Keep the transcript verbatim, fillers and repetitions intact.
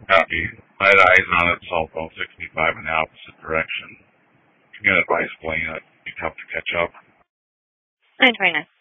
Copy. I had eyes on it, cell phone sixty-five in the opposite direction. If you can advise Blaine, it'd be tough to catch up. nine twenty-nine.